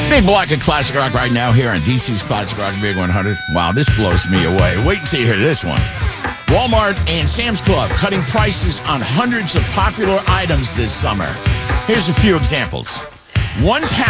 Big block of classic rock right now here on DC's Classic Rock Big 100. Wow, this blows me away. Wait until you hear this one. Walmart and Sam's Club cutting prices on hundreds of popular items this summer. Here's a few examples. 1 pound